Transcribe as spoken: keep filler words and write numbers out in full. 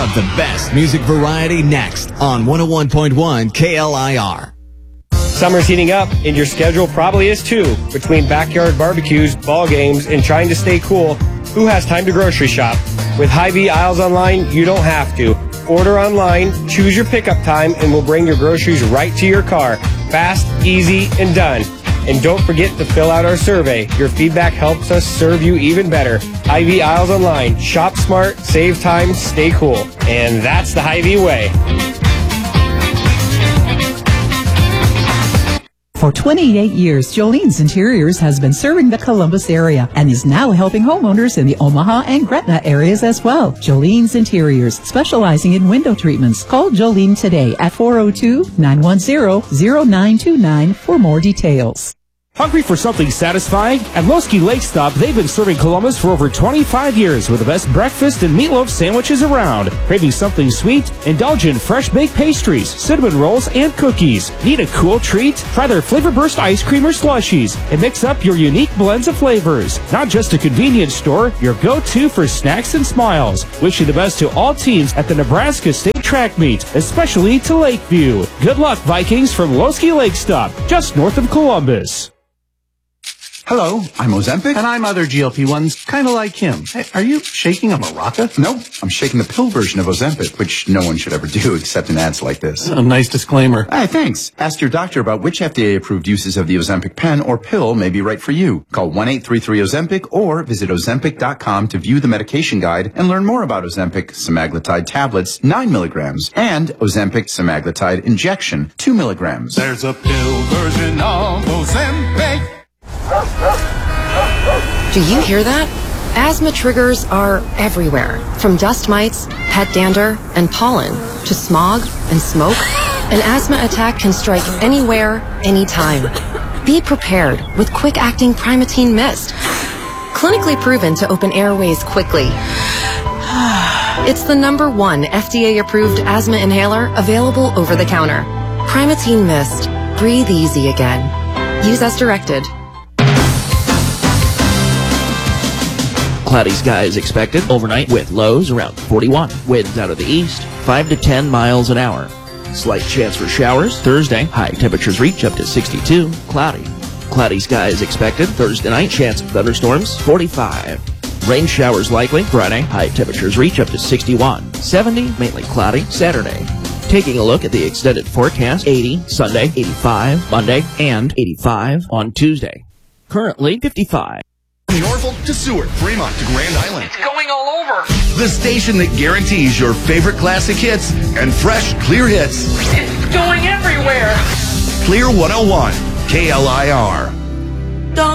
of the best music variety next on one oh one point one K L I R. Summer's heating up, and your schedule probably is too. Between backyard barbecues, ball games, and trying to stay cool, who has time to grocery shop? With Hy-Vee Aisles Online, you don't have to. Order online, choose your pickup time, and we'll bring your groceries right to your car. Fast, easy, and done. And don't forget to fill out our survey. Your feedback helps us serve you even better. Hy-Vee Aisles Online. Shop smart, save time, stay cool. And that's the Hy-Vee way. For twenty-eight years, Jolene's Interiors has been serving the Columbus area and is now helping homeowners in the Omaha and Gretna areas as well. Jolene's Interiors, specializing in window treatments. Call Jolene today at four oh two, nine one zero, zero nine two nine for more details. Hungry for something satisfying? At Loski Lake Stop, they've been serving Columbus for over twenty-five years with the best breakfast and meatloaf sandwiches around. Craving something sweet? Indulge in fresh baked pastries, cinnamon rolls, and cookies. Need a cool treat? Try their Flavor Burst ice cream or slushies and mix up your unique blends of flavors. Not just a convenience store, your go-to for snacks and smiles. Wishing the best to all teams at the Nebraska State Track Meet, especially to Lakeview. Good luck, Vikings, from Loski Lake Stop, just north of Columbus. Hello, I'm Ozempic. And I'm other G L P ones, kind of like him. Hey, are you shaking a maraca? No, I'm shaking the pill version of Ozempic, which no one should ever do except in ads like this. A nice disclaimer. Hey, thanks. Ask your doctor about which F D A-approved uses of the Ozempic pen or pill may be right for you. Call one eight three three Ozempic or visit Ozempic dot com to view the medication guide and learn more about Ozempic semaglutide tablets, nine milligrams, and Ozempic semaglutide injection, two milligrams. There's a pill version of Ozempic. Do you hear that? Asthma triggers are everywhere, from dust mites, pet dander, and pollen, to smog and smoke. An asthma attack can strike anywhere, anytime. Be prepared with quick-acting Primatene Mist. Clinically proven to open airways quickly. It's the number one F D A-approved asthma inhaler available over the counter. Primatene Mist. Breathe easy again. Use as directed. Cloudy skies expected overnight with lows around forty-one. Winds out of the east, five to ten miles an hour. Slight chance for showers Thursday. High temperatures reach up to sixty-two. Cloudy. Cloudy skies expected Thursday night. Chance of thunderstorms forty-five. Rain showers likely Friday. High temperatures reach up to sixty-one. seventy. Mainly cloudy Saturday. Taking a look at the extended forecast. eighty Sunday, eighty-five Monday, and eighty-five on Tuesday. Currently fifty-five. Norfolk to Seward, Fremont to Grand Island. It's going all over. The station that guarantees your favorite classic hits and fresh, clear hits. It's going everywhere. Clear one oh one, K L I R.